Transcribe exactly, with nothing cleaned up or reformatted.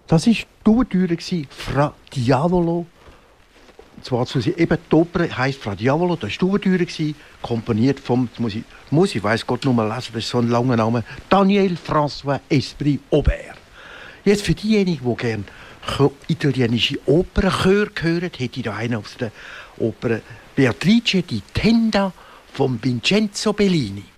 Das war die Ouvertüre Fra Diavolo. Und zwar zu sie eben die Oper heisst Fra Diavolo. Das war die Ouvertüre, komponiert vom, muss ich, muss ich weiss Gott nur mal lesen, das ist so ein langer Name, Daniel François Esprit Aubert. Jetzt für diejenigen, die gerne italienische Opernchöre hören, hätte ich da einen aus der Oper Beatrice di Tenda von Vincenzo Bellini.